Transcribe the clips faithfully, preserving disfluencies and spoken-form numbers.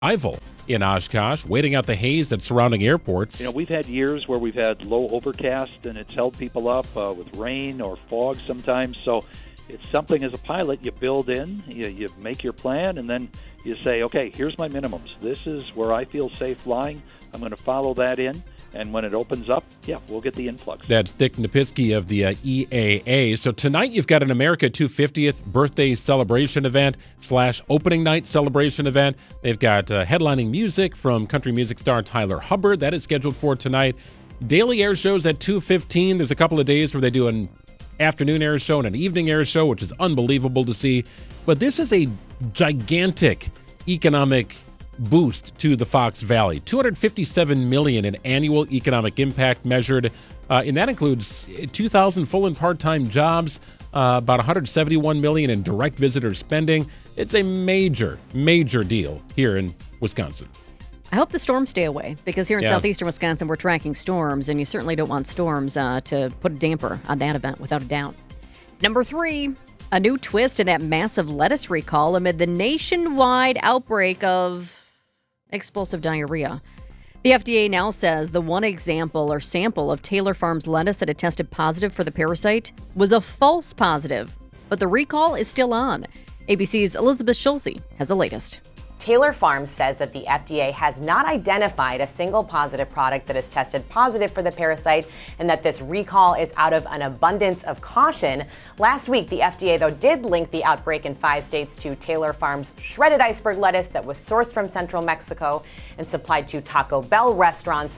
Arrival in Oshkosh, waiting out the haze at surrounding airports. You know, we've had years where we've had low overcast and it's held people up uh, with rain or fog sometimes. So it's something as a pilot you build in, you, you make your plan, and then you say, okay, here's my minimums. This is where I feel safe flying. I'm going to follow that in. And when it opens up, yeah, we'll get the influx. That's Dick Napisky of the uh, E A A. So tonight you've got an America two hundred fiftieth birthday celebration event slash opening night celebration event. They've got uh, headlining music from country music star Tyler Hubbard. That is scheduled for tonight. Daily air shows at two fifteen. There's a couple of days where they do an afternoon air show and an evening air show, which is unbelievable to see. But this is a gigantic economic boost to the Fox Valley. two hundred fifty-seven million dollars in annual economic impact measured, uh, and that includes two thousand full and part-time jobs, uh, about one hundred seventy-one million dollars in direct visitor spending. It's a major, major deal here in Wisconsin. I hope the storms stay away, because here in Yeah. southeastern Wisconsin, we're tracking storms, and you certainly don't want storms uh, to put a damper on that event, without a doubt. Number three, a new twist in that massive lettuce recall amid the nationwide outbreak of explosive diarrhea. The F D A now says the one example or sample of Taylor Farms lettuce that had tested positive for the parasite was a false positive, but the recall is still on. A B C's Elizabeth Schulze has the latest. Taylor Farms says that the F D A has not identified a single positive product that has tested positive for the parasite, and that this recall is out of an abundance of caution. Last week, the F D A, though, did link the outbreak in five states to Taylor Farms' shredded iceberg lettuce that was sourced from central Mexico and supplied to Taco Bell restaurants.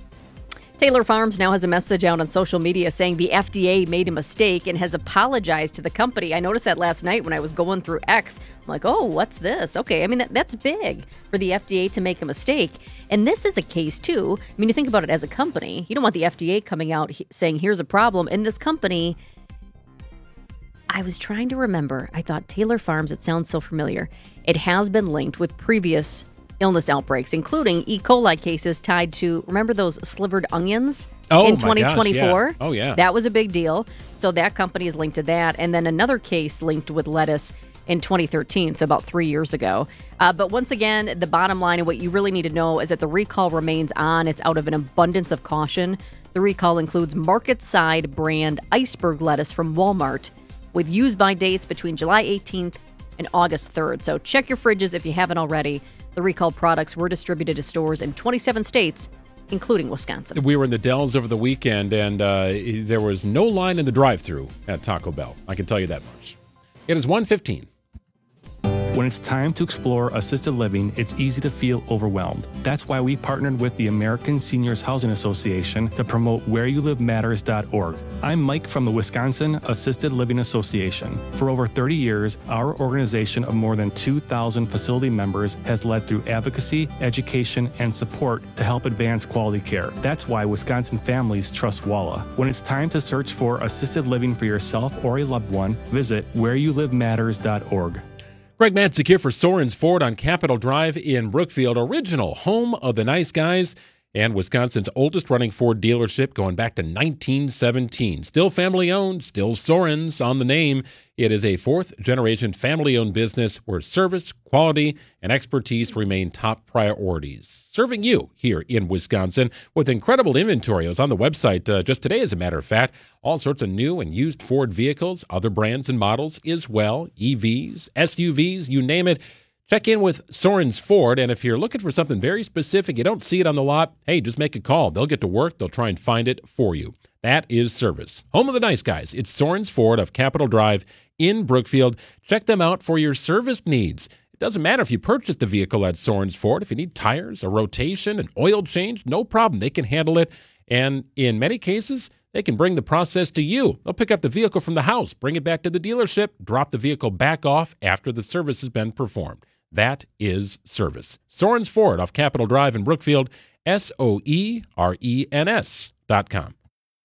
Taylor Farms now has a message out on social media saying the F D A made a mistake and has apologized to the company. I noticed that last night when I was going through X. I'm like, oh, what's this? Okay, I mean, that, that's big for the F D A to make a mistake. And this is a case, too. I mean, you think about it as a company. You don't want the F D A coming out he- saying, here's a problem. In this company, I was trying to remember. I thought Taylor Farms, it sounds so familiar. It has been linked with previous illness outbreaks, including E. coli cases tied to, remember those slivered onions Oh, in my twenty twenty-four? gosh, yeah. Oh, yeah. That was a big deal. So that company is linked to that. And then another case linked with lettuce in twenty thirteen, so about three years ago. Uh, but once again, the bottom line and what you really need to know is that the recall remains on. It's out of an abundance of caution. The recall includes Market Side brand iceberg lettuce from Walmart with use-by dates between July eighteenth and August third. So check your fridges if you haven't already. The recalled products were distributed to stores in twenty-seven states, including Wisconsin. We were in the Dells over the weekend, and uh, there was no line in the drive-thru at Taco Bell. I can tell you that much. It is one fifteen. When it's time to explore assisted living, it's easy to feel overwhelmed. That's why we partnered with the American Seniors Housing Association to promote where you live matters dot org. I'm Mike from the Wisconsin Assisted Living Association. For over thirty years, our organization of more than two thousand facility members has led through advocacy, education, and support to help advance quality care. That's why Wisconsin families trust WALA. When it's time to search for assisted living for yourself or a loved one, visit where you live matters dot org. Greg Matzik here for Sorens Ford on Capitol Drive in Brookfield, original home of the nice guys and Wisconsin's oldest running Ford dealership going back to nineteen seventeen. Still family owned, still Sorens on the name. It is a fourth generation family owned business where service, quality, and expertise remain top priorities. Serving you here in Wisconsin with incredible inventory. I was on the website uh, just today, as a matter of fact. All sorts of new and used Ford vehicles, other brands and models as well, E Vs, S U Vs, you name it. Check in with Sorens Ford, and if you're looking for something very specific, you don't see it on the lot, hey, just make a call. They'll get to work. They'll try and find it for you. That is service. Home of the nice guys. It's Sorens Ford of Capitol Drive in Brookfield. Check them out for your service needs. It doesn't matter if you purchased the vehicle at Sorens Ford. If you need tires, a rotation, an oil change, no problem. They can handle it, and in many cases, they can bring the process to you. They'll pick up the vehicle from the house, bring it back to the dealership, drop the vehicle back off after the service has been performed. That is service. Sorens Ford off Capitol Drive in Brookfield, S O E R E N S dot com.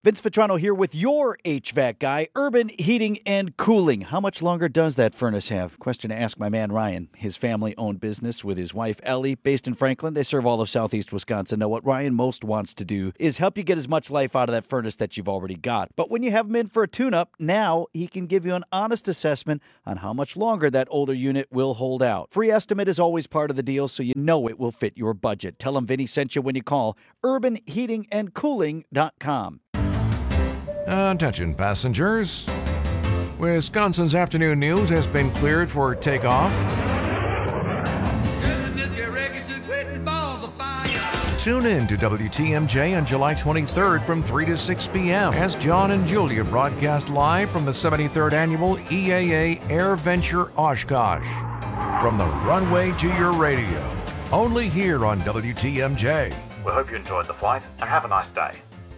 Vince Vitrano here with your H V A C guy, Urban Heating and Cooling. How much longer does that furnace have? Question to ask my man Ryan. His family-owned business with his wife Ellie, based in Franklin. They serve all of southeast Wisconsin. Now, what Ryan most wants to do is help you get as much life out of that furnace that you've already got. But when you have him in for a tune-up, now he can give you an honest assessment on how much longer that older unit will hold out. Free estimate is always part of the deal, so you know it will fit your budget. Tell him Vinny sent you when you call urban heating and cooling dot com. Attention passengers. Wisconsin's afternoon news has been cleared for takeoff. Tune in to W T M J on July twenty-third from three to six p.m. as John and Julia broadcast live from the seventy-third Annual E A A Air Venture Oshkosh. From the runway to your radio, only here on W T M J. We hope you enjoyed the flight and have a nice day.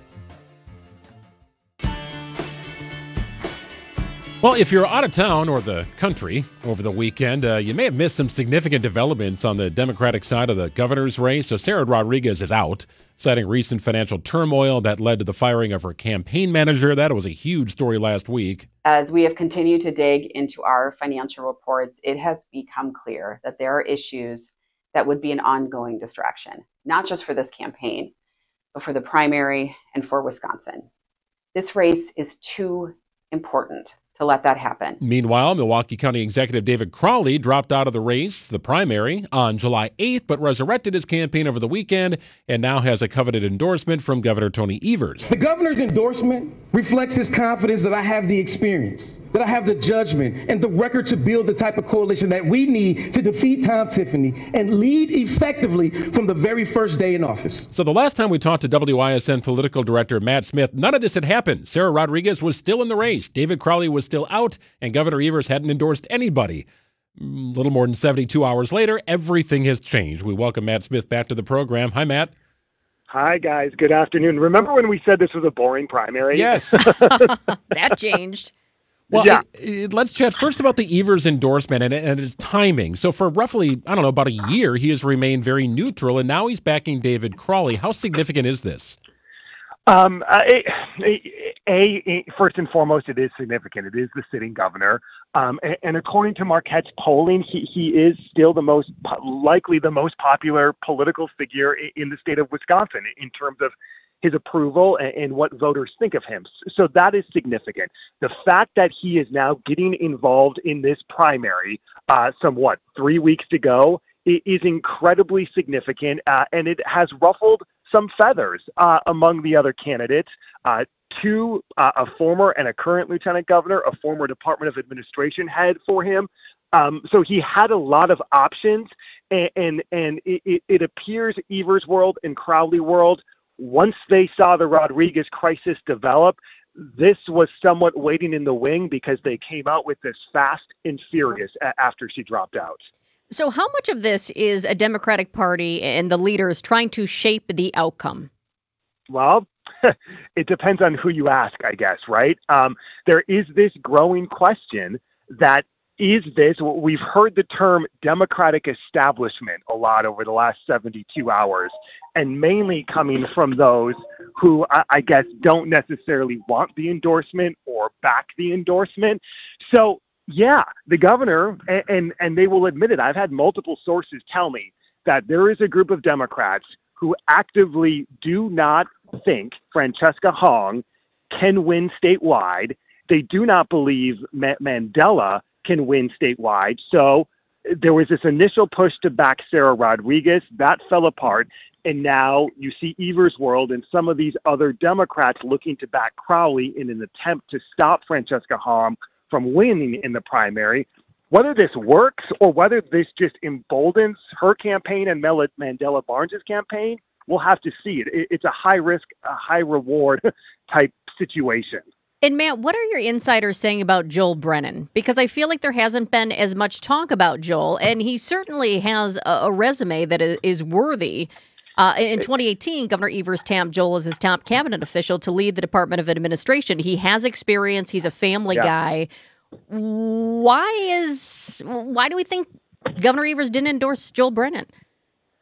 Well, if you're out of town or the country over the weekend, uh, you may have missed some significant developments on the Democratic side of the governor's race. So Sarah Rodriguez is out, citing recent financial turmoil that led to the firing of her campaign manager. That was a huge story last week. As we have continued to dig into our financial reports, it has become clear that there are issues that would be an ongoing distraction, not just for this campaign, but for the primary and for Wisconsin. This race is too important to let that happen. Meanwhile, Milwaukee County Executive David Crowley dropped out of the race, the primary, on July eighth, but resurrected his campaign over the weekend and now has a coveted endorsement from Governor Tony Evers. The governor's endorsement reflects his confidence that I have the experience, that I have the judgment and the record to build the type of coalition that we need to defeat Tom Tiffany and lead effectively from the very first day in office. So the last time we talked to W I S N political director Matt Smith, none of this had happened. Sarah Rodriguez was still in the race. David Crowley was still out, and Governor Evers hadn't endorsed anybody. A little more than seventy-two hours later, everything has changed. We welcome Matt Smith back to the program. Hi, Matt. Hi, guys. Good afternoon. Remember when we said this was a boring primary? Yes. That changed. Well, yeah. it, it, let's chat first about the Evers endorsement and, and its timing. So for roughly, I don't know, about a year, he has remained very neutral, and now he's backing David Crowley. How significant is this? Um, uh, a, a, a, first and foremost, it is significant. It is the sitting governor. Um, and, and according to Marquette's polling, he, he is still the most, likely the most popular political figure in, in the state of Wisconsin in terms of his approval and, and what voters think of him. So that is significant. The fact that he is now getting involved in this primary, uh, somewhat three weeks to go, is incredibly significant, uh, and it has ruffled some feathers uh, among the other candidates. Uh, two, uh, a former and a current lieutenant governor, a former Department of Administration head for him. Um, so he had a lot of options, and and, and it, it appears Evers world and Crowley world, once they saw the Rodriguez crisis develop, this was somewhat waiting in the wing because they came out with this fast and furious a- after she dropped out. So how much of this is a Democratic Party and the leaders trying to shape the outcome? Well, it depends on who you ask, I guess, right? Um, there is this growing question that is this, we've heard the term Democratic establishment a lot over the last seventy-two hours, and mainly coming from those who I, I guess don't necessarily want the endorsement or back the endorsement. So yeah, the governor, and, and, and they will admit it, I've had multiple sources tell me that there is a group of Democrats who actively do not think Francesca Hong can win statewide. They do not believe Ma- Mandela can win statewide. So there was this initial push to back Sarah Rodriguez. That fell apart. And now you see Evers world and some of these other Democrats looking to back Crowley in an attempt to stop Francesca Hong from winning in the primary. Whether this works or whether this just emboldens her campaign and Mel- Mandela Barnes' campaign, we'll have to see it. It's a high risk, a high reward type situation. And Matt, what are your insiders saying about Joel Brennan? Because I feel like there hasn't been as much talk about Joel, and he certainly has a, a resume that is worthy. Uh, in twenty eighteen, Governor Evers tapped Joel as his top cabinet official to lead the Department of Administration. He has experience. He's a family yeah. guy. Why is why do we think Governor Evers didn't endorse Joel Brennan?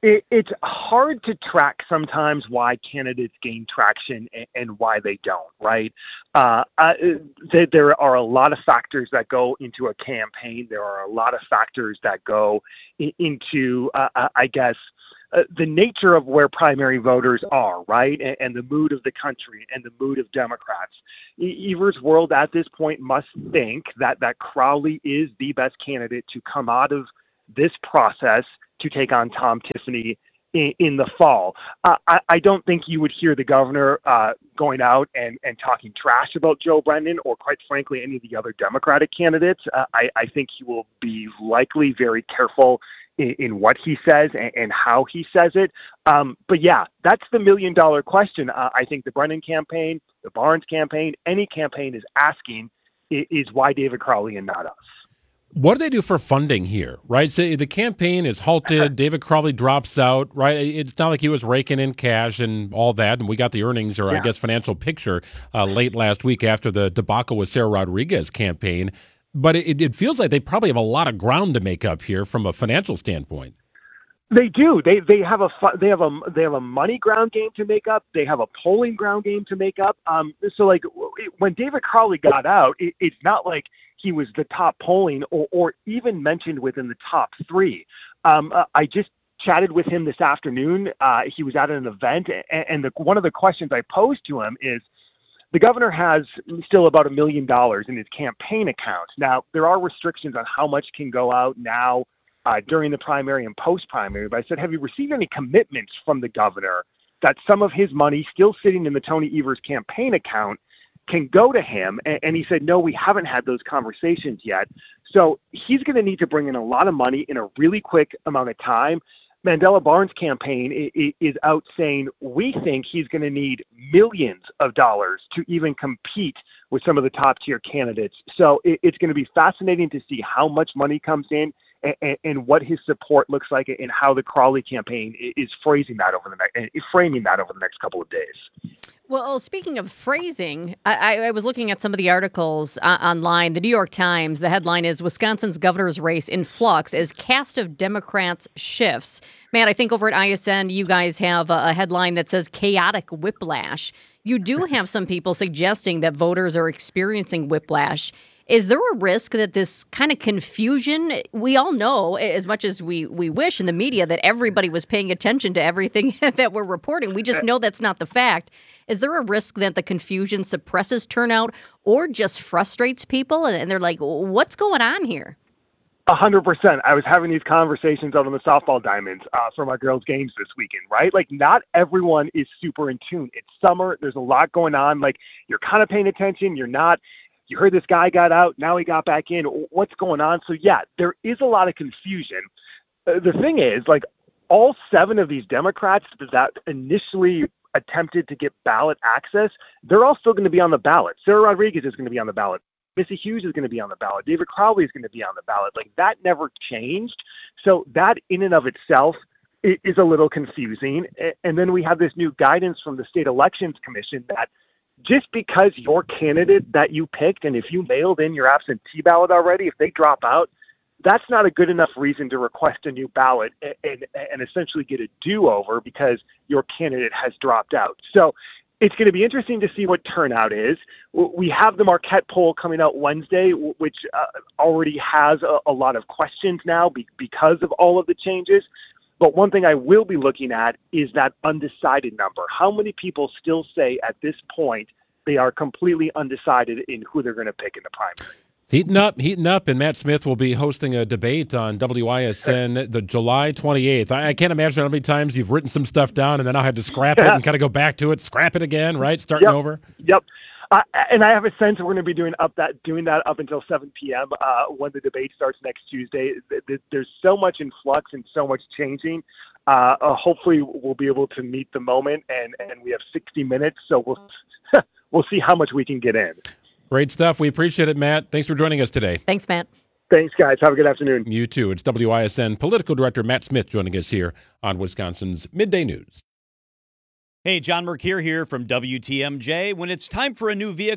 it, it's hard to track sometimes why candidates gain traction and, and why they don't, right? Uh, uh, th- there are a lot of factors that go into a campaign. There are a lot of factors that go in, into, uh, I guess, uh, the nature of where primary voters are, right? And, and the mood of the country and the mood of Democrats. E- Evers' world at this point must think that, that Crowley is the best candidate to come out of this process to take on Tom Tiffany in, in the fall. Uh, I, I don't think you would hear the governor uh, going out and, and talking trash about Joe Brennan or, quite frankly, any of the other Democratic candidates. Uh, I, I think he will be likely very careful in, in what he says and, and how he says it. Um, but yeah, that's the million dollar question. Uh, I think the Brennan campaign, the Barnes campaign, any campaign is asking is, is why David Crowley and not us. What do they do for funding here, right? So the campaign is halted. David Crowley drops out, right? It's not like he was raking in cash and all that. And we got the earnings, or yeah. I guess financial picture, uh, late last week after the debacle with Sarah Rodriguez campaign. But it, it feels like they probably have a lot of ground to make up here from a financial standpoint. They do. They they have a they have a they have a money ground game to make up. They have a polling ground game to make up. Um, so like when David Crowley got out, it, it's not like he was the top polling or, or even mentioned within the top three. Um, uh, I just chatted with him this afternoon. Uh, he was at an event, and, and the, one of the questions I posed to him is, the governor has still about a million dollars in his campaign account. Now, there are restrictions on how much can go out now uh, during the primary and post-primary, but I said, have you received any commitments from the governor that some of his money still sitting in the Tony Evers campaign account can go to him? And he said, no, we haven't had those conversations yet. So he's going to need to bring in a lot of money in a really quick amount of time. Mandela Barnes' campaign is out saying, we think he's going to need millions of dollars to even compete with some of the top tier candidates. So it's going to be fascinating to see how much money comes in and, and what his support looks like and how the Crowley campaign is phrasing that over the next, framing that over the next couple of days. Well, speaking of phrasing, I, I was looking at some of the articles uh, online. The New York Times, the headline is Wisconsin's governor's race in flux as cast of Democrats shifts. Man, I think over at I S N, you guys have a, a headline that says chaotic whiplash. You do have some people suggesting that voters are experiencing whiplash. Is there a risk that this kind of confusion, we all know, as much as we, we wish in the media, that everybody was paying attention to everything that we're reporting. We just know that's not the fact. Is there a risk that the confusion suppresses turnout or just frustrates people? And they're like, what's going on here? A hundred percent. I was having these conversations out on the softball diamonds uh, for my girls' games this weekend, right? Like, not everyone is super in tune. It's summer. There's a lot going on. Like, you're kind of paying attention. You're not. You heard this guy got out. Now he got back in. What's going on? So, yeah, there is a lot of confusion. Uh, the thing is, like, all seven of these Democrats that initially attempted to get ballot access, they're all still going to be on the ballot. Sarah Rodriguez is going to be on the ballot. Missy Hughes is going to be on the ballot. David Crowley is going to be on the ballot. Like, that never changed. So that in and of itself is a little confusing. And then we have this new guidance from the State Elections Commission that just because your candidate that you picked, and if you mailed in your absentee ballot already, if they drop out, that's not a good enough reason to request a new ballot and, and, and essentially get a do-over because your candidate has dropped out. So it's going to be interesting to see what turnout is. We have the Marquette poll coming out Wednesday, which uh, already has a, a lot of questions now be, because of all of the changes. But one thing I will be looking at is that undecided number. How many people still say at this point they are completely undecided in who they're going to pick in the primary? Heating up, heating up, and Matt Smith will be hosting a debate on W I S N the July twenty-eighth. I, I can't imagine how many times you've written some stuff down and then I had to scrap it and kind of go back to it, scrap it again, right? Starting yep. over. Yep. Uh, and I have a sense we're going to be doing up that doing that up until seven p.m. Uh, when the debate starts next Tuesday. There's so much in flux and so much changing. Uh, uh, hopefully, we'll be able to meet the moment, and, and we have sixty minutes, so we'll we'll see how much we can get in. Great stuff. We appreciate it, Matt. Thanks for joining us today. Thanks, Matt. Thanks, guys. Have a good afternoon. You too. It's W I S N Political Director Matt Smith joining us here on Wisconsin's Midday News. Hey, John Mercure here from W T M J. When it's time for a new vehicle,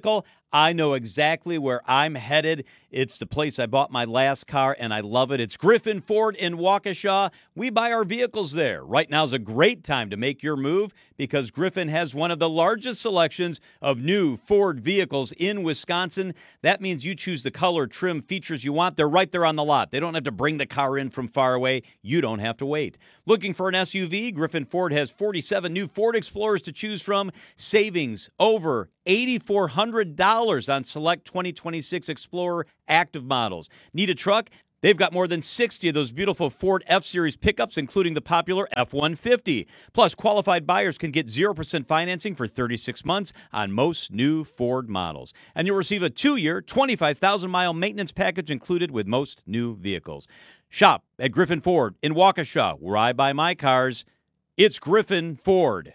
I know exactly where I'm headed. It's the place I bought my last car, and I love it. It's Griffin Ford in Waukesha. We buy our vehicles there. Right now is a great time to make your move because Griffin has one of the largest selections of new Ford vehicles in Wisconsin. That means you choose the color, trim, features you want. They're right there on the lot. They don't have to bring the car in from far away. You don't have to wait. Looking for an S U V? Griffin Ford has forty-seven new Ford Explorers to choose from. Savings over eight thousand four hundred dollars on select twenty twenty-six Explorer active models. Need a truck? They've got more than sixty of those beautiful Ford F-Series pickups, including the popular F one fifty. Plus, qualified buyers can get zero percent financing for thirty-six months on most new Ford models. And you'll receive a two-year, twenty-five thousand mile maintenance package included with most new vehicles. Shop at Griffin Ford in Waukesha, where I buy my cars. It's Griffin Ford.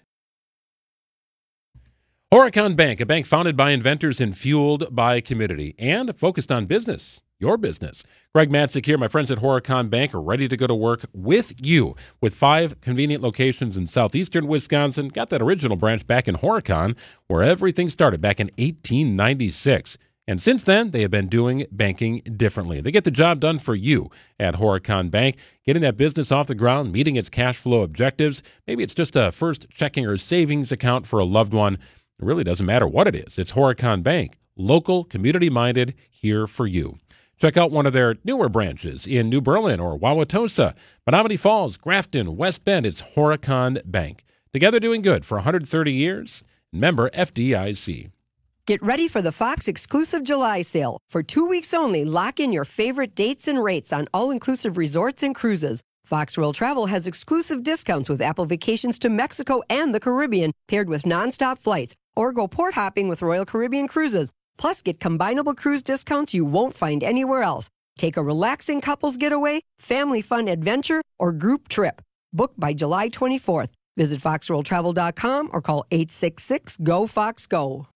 Horicon Bank, a bank founded by inventors and fueled by community and focused on business, your business. Greg Matzik here. My friends at Horicon Bank are ready to go to work with you with five convenient locations in southeastern Wisconsin. Got that original branch back in Horicon where everything started back in eighteen ninety-six. And since then, they have been doing banking differently. They get the job done for you at Horicon Bank, getting that business off the ground, meeting its cash flow objectives. Maybe it's just a first checking or savings account for a loved one. It really doesn't matter what it is. It's Horicon Bank, local, community-minded, here for you. Check out one of their newer branches in New Berlin or Wauwatosa, Menominee Falls, Grafton, West Bend. It's Horicon Bank. Together doing good for one hundred thirty years. Member F D I C. Get ready for the Fox exclusive July sale. For two weeks only, lock in your favorite dates and rates on all-inclusive resorts and cruises. Fox World Travel has exclusive discounts with Apple vacations to Mexico and the Caribbean, paired with nonstop flights, or go port hopping with Royal Caribbean Cruises. Plus, get combinable cruise discounts you won't find anywhere else. Take a relaxing couples getaway, family fun adventure, or group trip. Book by July twenty-fourth. Visit fox world travel dot com or call eight six six, G O, Fox, Go.